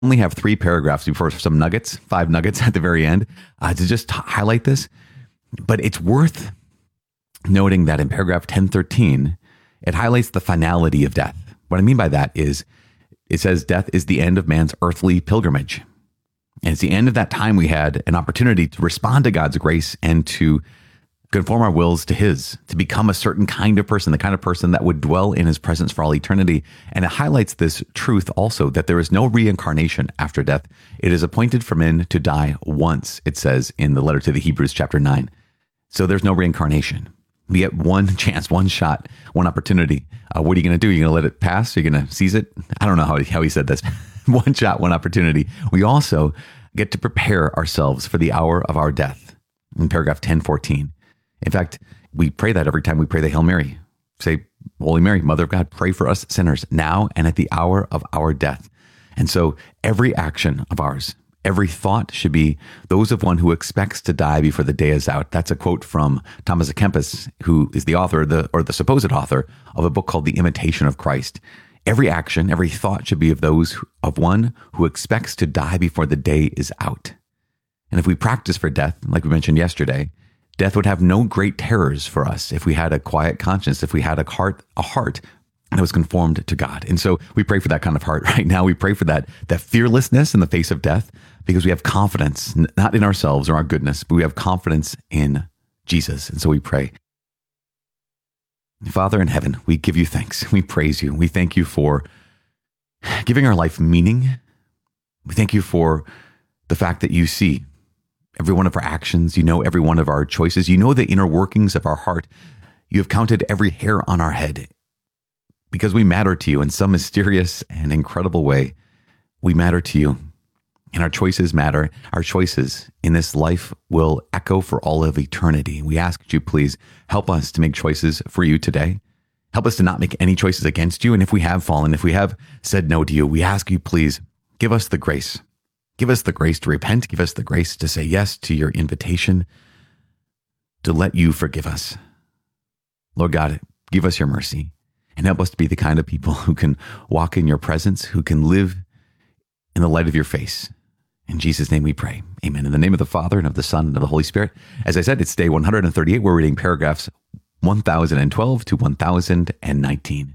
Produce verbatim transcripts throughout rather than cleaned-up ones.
Only have three paragraphs before some nuggets, five nuggets at the very end uh, to just t- highlight this. But it's worth noting that in paragraph ten thirteen, it highlights the finality of death. What I mean by that is it says death is the end of man's earthly pilgrimage. And it's the end of that time we had an opportunity to respond to God's grace and to conform our wills to his, to become a certain kind of person, the kind of person that would dwell in his presence for all eternity. And it highlights this truth also, that there is no reincarnation after death. It is appointed for men to die once, it says in the letter to the Hebrews chapter nine. So there's no reincarnation. We get one chance, one shot, one opportunity. Uh, what are you going to do? You're going to let it pass? You're going to seize it? I don't know how he, how he said this. One shot, one opportunity. We also get to prepare ourselves for the hour of our death in paragraph ten fourteen. In fact, we pray that every time we pray the Hail Mary. Say, Holy Mary, Mother of God, pray for us sinners now and at the hour of our death. And so every action of ours, every thought should be those of one who expects to die before the day is out. That's a quote from Thomas à Kempis, who is the author, the or the supposed author of a book called The Imitation of Christ. Every action, every thought should be of those who, of one who expects to die before the day is out. And if we practice for death, like we mentioned yesterday, death would have no great terrors for us if we had a quiet conscience, if we had a heart, a heart that was conformed to God. And so we pray for that kind of heart right now. We pray for that, that fearlessness in the face of death, because we have confidence, not in ourselves or our goodness, but we have confidence in Jesus. And so we pray. Father in heaven, we give you thanks. We praise you. We thank you for giving our life meaning. We thank you for the fact that you see every one of our actions. You know every one of our choices. You know the inner workings of our heart. You have counted every hair on our head because we matter to you in some mysterious and incredible way. We matter to you, and our choices matter. Our choices in this life will echo for all of eternity. We ask that you please help us to make choices for you today. Help us to not make any choices against you. And if we have fallen, if we have said no to you, we ask you please give us the grace. Give us the grace to repent. Give us the grace to say yes to your invitation, to let you forgive us. Lord God, give us your mercy and help us to be the kind of people who can walk in your presence, who can live in the light of your face. In Jesus' name we pray. Amen. In the name of the Father, and of the Son, and of the Holy Spirit. As I said, it's day one hundred thirty-eight. We're reading paragraphs one thousand twelve to one thousand nineteen.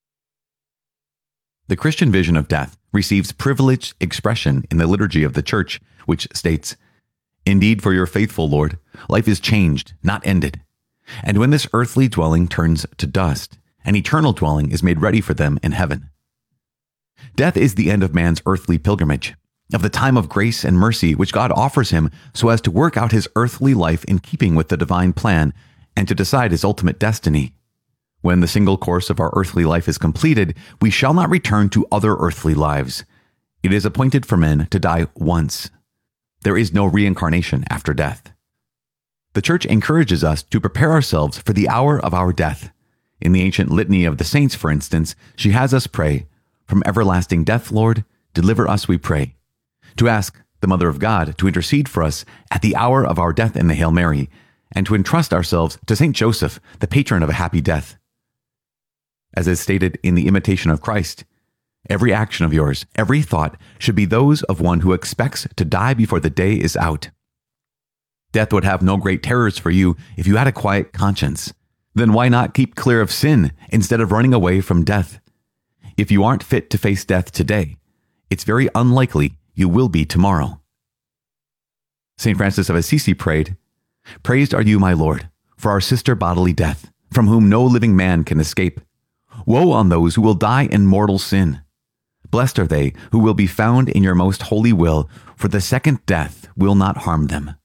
The Christian vision of death receives privileged expression in the liturgy of the Church, which states, "Indeed, for your faithful, Lord, life is changed, not ended. And when this earthly dwelling turns to dust, an eternal dwelling is made ready for them in heaven." Death is the end of man's earthly pilgrimage, of the time of grace and mercy which God offers him so as to work out his earthly life in keeping with the divine plan and to decide his ultimate destiny. When the single course of our earthly life is completed, we shall not return to other earthly lives. It is appointed for men to die once. There is no reincarnation after death. The Church encourages us to prepare ourselves for the hour of our death. In the ancient litany of the saints, for instance, she has us pray, "From everlasting death, Lord, deliver us, we pray." To ask the Mother of God to intercede for us at the hour of our death in the Hail Mary, and to entrust ourselves to Saint Joseph, the patron of a happy death. As is stated in the Imitation of Christ, every action of yours, every thought, should be those of one who expects to die before the day is out. Death would have no great terrors for you if you had a quiet conscience. Then why not keep clear of sin instead of running away from death? If you aren't fit to face death today, it's very unlikely you will be tomorrow. Saint Francis of Assisi prayed, "Praised are you, my Lord, for our sister bodily death, from whom no living man can escape. Woe on those who will die in mortal sin. Blessed are they who will be found in your most holy will, for the second death will not harm them."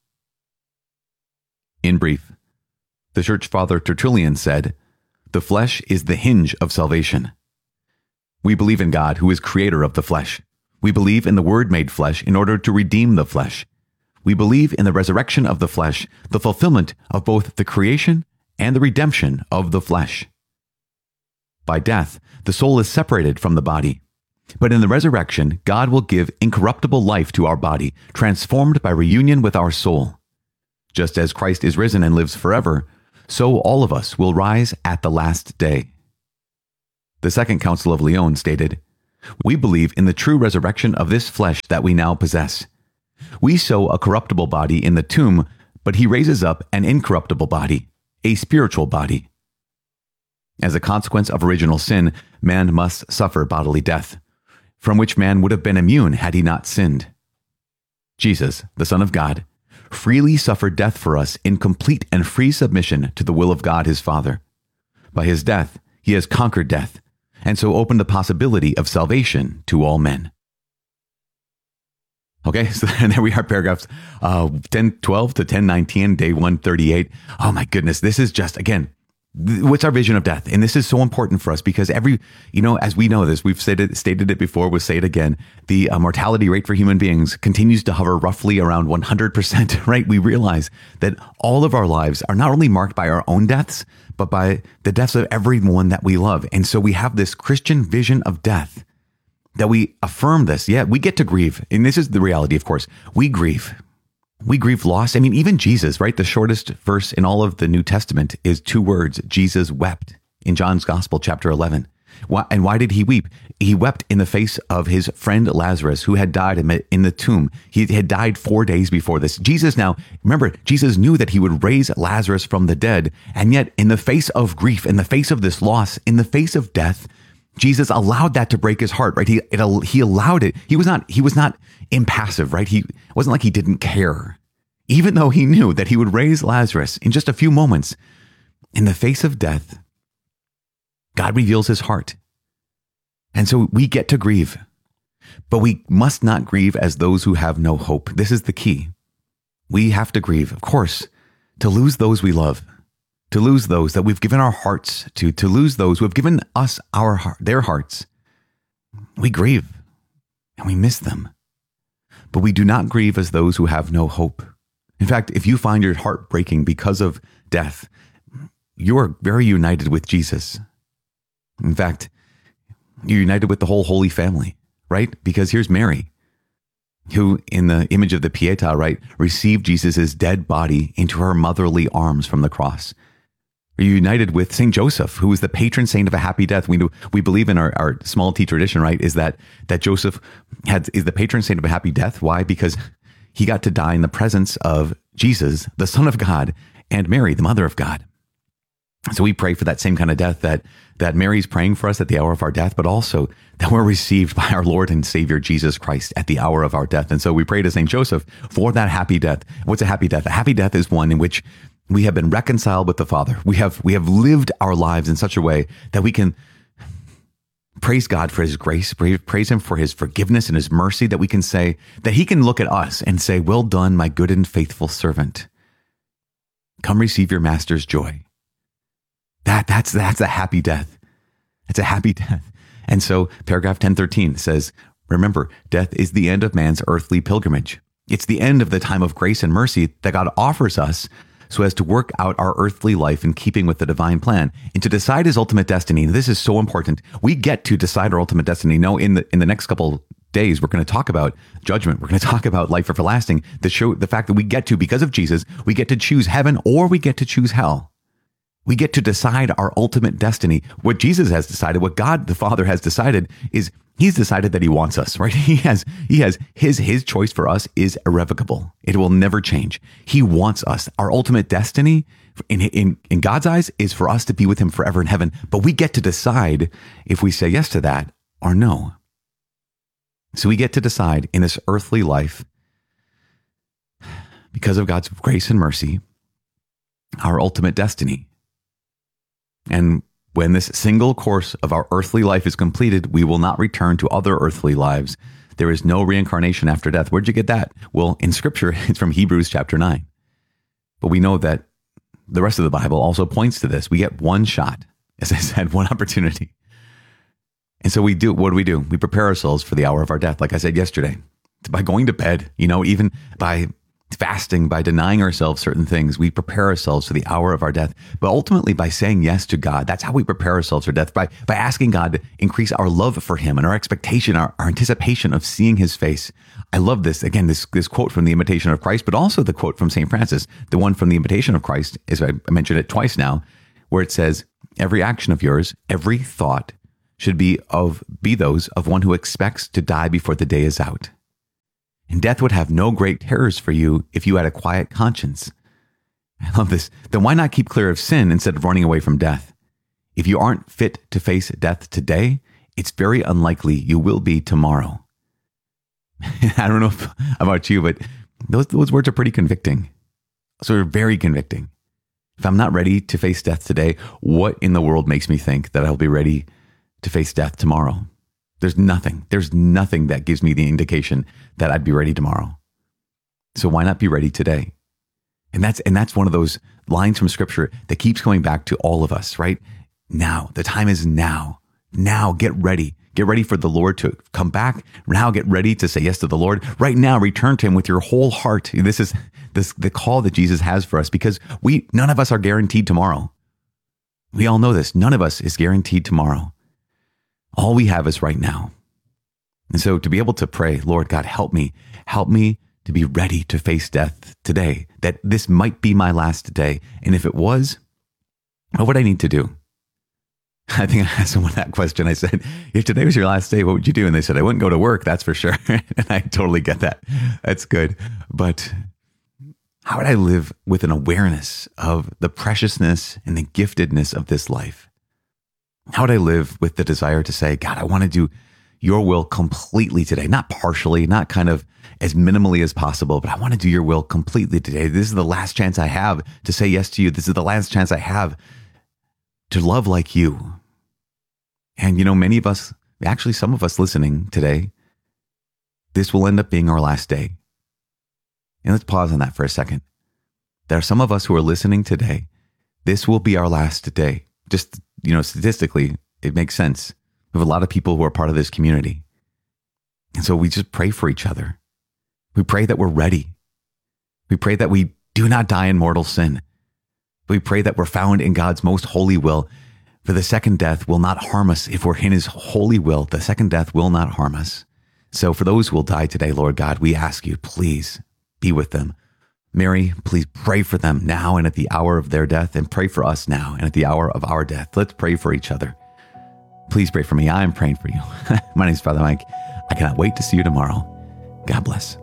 In brief, the Church Father Tertullian said, "The flesh is the hinge of salvation." We believe in God, who is creator of the flesh. We believe in the Word made flesh in order to redeem the flesh. We believe in the resurrection of the flesh, the fulfillment of both the creation and the redemption of the flesh. By death, the soul is separated from the body. But in the resurrection, God will give incorruptible life to our body, transformed by reunion with our soul. Just as Christ is risen and lives forever, so all of us will rise at the last day. The Second Council of Lyon stated, We believe in the true resurrection of this flesh that we now possess. We sow a corruptible body in the tomb, but he raises up an incorruptible body, a spiritual body. As a consequence of original sin, man must suffer bodily death, from which man would have been immune had he not sinned. Jesus, the Son of God, freely suffered death for us in complete and free submission to the will of God his Father. By his death, he has conquered death, and so opened the possibility of salvation to all men. Okay, so there we are, paragraphs uh, ten twelve to ten nineteen, day one thirty-eight. Oh my goodness, this is just, again, th- what's our vision of death? And this is so important for us because every, you know, as we know this, we've stated, stated it before, we'll say it again, the uh, mortality rate for human beings continues to hover roughly around one hundred percent, right? We realize that all of our lives are not only marked by our own deaths, but by the deaths of everyone that we love. And so we have this Christian vision of death that we affirm this. Yeah, we get to grieve. And this is the reality, of course. We grieve. We grieve loss. I mean, even Jesus, right? The shortest verse in all of the New Testament is two words. Jesus wept in John's Gospel, chapter eleven. Why, and why did he weep? He wept in the face of his friend Lazarus, who had died in the tomb. He had died four days before this. Jesus now, remember, Jesus knew that he would raise Lazarus from the dead. And yet, in the face of grief, in the face of this loss, in the face of death, Jesus allowed that to break his heart, right? He it, he allowed it. He was not he was not impassive, right? He it wasn't like he didn't care, even though he knew that he would raise Lazarus in just a few moments. In the face of death, God reveals his heart, and so we get to grieve, but we must not grieve as those who have no hope. This is the key. We have to grieve, of course, to lose those we love. To lose those that we've given our hearts to, to lose those who have given us our heart, their hearts. We grieve and we miss them. But we do not grieve as those who have no hope. In fact, if you find your heart breaking because of death, you are very united with Jesus. In fact, you're united with the whole Holy Family, right? Because here's Mary, who in the image of the Pietà, right, received Jesus' dead body into her motherly arms from the cross. Are you united with Saint Joseph, who is the patron saint of a happy death? We do, we believe in our, our small T tradition, right? Is that that Joseph had is the patron saint of a happy death? Why? Because he got to die in the presence of Jesus, the Son of God, and Mary, the Mother of God. So we pray for that same kind of death that that Mary's praying for us at the hour of our death, but also that we're received by our Lord and Savior Jesus Christ at the hour of our death. And so we pray to Saint Joseph for that happy death. What's a happy death? A happy death is one in which we have been reconciled with the Father. We have we have lived our lives in such a way that we can praise God for his grace, praise him for his forgiveness and his mercy, that we can say that he can look at us and say, "Well done, my good and faithful servant. Come receive your master's joy." That that's that's a happy death. It's a happy death. And so paragraph ten thirteen says, remember, death is the end of man's earthly pilgrimage. It's the end of the time of grace and mercy that God offers us so as to work out our earthly life in keeping with the divine plan and to decide his ultimate destiny. And this is so important. We get to decide our ultimate destiny. No, in the in the next couple days, we're going to talk about judgment. We're going to talk about life everlasting. The show, the fact that we get to, because of Jesus, we get to choose heaven or we get to choose hell. We get to decide our ultimate destiny. What Jesus has decided, what God the Father has decided, is he's decided that he wants us, right? He has, he has his, his choice for us is irrevocable. It will never change. He wants us. Our ultimate destiny in, in, in God's eyes is for us to be with him forever in heaven. But we get to decide if we say yes to that or no. So we get to decide in this earthly life, because of God's grace and mercy, our ultimate destiny. And when this single course of our earthly life is completed, we will not return to other earthly lives. There is no reincarnation after death. Where'd you get that? Well, in Scripture, it's from Hebrews chapter nine. But we know that the rest of the Bible also points to this. We get one shot, as I said, one opportunity. And so we do, what do we do? We prepare ourselves for the hour of our death, like I said yesterday, by going to bed, you know, even by fasting, by denying ourselves certain things. We prepare ourselves for the hour of our death, but ultimately by saying yes to God. That's how we prepare ourselves for death, by by asking God to increase our love for him and our expectation, our, our anticipation of seeing his face. I love this. Again, this, this quote from The Imitation of Christ, but also the quote from Saint Francis, the one from The Imitation of Christ, as I mentioned it twice now, where it says, every action of yours, every thought should be of be those of one who expects to die before the day is out. And death would have no great terrors for you if you had a quiet conscience. I love this. Then why not keep clear of sin instead of running away from death? If you aren't fit to face death today, it's very unlikely you will be tomorrow. I don't know if, about you, but those, those words are pretty convicting. So they're very convicting. If I'm not ready to face death today, what in the world makes me think that I'll be ready to face death tomorrow? There's nothing. There's nothing that gives me the indication that I'd be ready tomorrow. So why not be ready today? And that's and that's one of those lines from Scripture that keeps coming back to all of us, right? Now, the time is now. Now, get ready. Get ready for the Lord to come back. Now, get ready to say yes to the Lord. Right now, return to Him with your whole heart. This is this the call that Jesus has for us, because we none of us are guaranteed tomorrow. We all know this. None of us is guaranteed tomorrow. All we have is right now. And so to be able to pray, Lord God, help me, help me to be ready to face death today, that this might be my last day. And if it was, what would I need to do? I think I asked someone that question. I said, if today was your last day, what would you do? And they said, I wouldn't go to work, that's for sure. And I totally get that. That's good. But how would I live with an awareness of the preciousness and the giftedness of this life? How would I live with the desire to say, God, I want to do your will completely today, not partially, not kind of as minimally as possible, but I want to do your will completely today. This is the last chance I have to say yes to you. This is the last chance I have to love like you. And, you know, many of us, actually some of us listening today, this will end up being our last day. And let's pause on that for a second. There are some of us who are listening today. This will be our last day. Just, you know, statistically, it makes sense. We have a lot of people who are part of this community. And so we just pray for each other. We pray that we're ready. We pray that we do not die in mortal sin. We pray that we're found in God's most holy will. For the second death will not harm us. If we're in His holy will, the second death will not harm us. So for those who will die today, Lord God, we ask you, please be with them. Mary, please pray for them now and at the hour of their death, and pray for us now and at the hour of our death. Let's pray for each other. Please pray for me. I am praying for you. My name is Father Mike. I cannot wait to see you tomorrow. God bless.